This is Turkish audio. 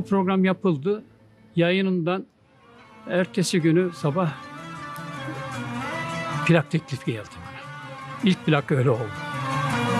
O program yapıldı. Yayınından ertesi günü sabah plak teklifi geldi bana. İlk plak öyle oldu.